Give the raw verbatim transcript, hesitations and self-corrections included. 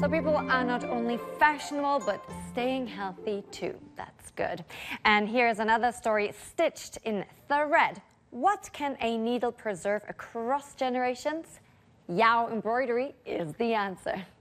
So people are not only fashionable, but staying healthy too. That's good. And here's another story stitched in thread. What can a needle preserve across generations? Yao embroidery is the answer.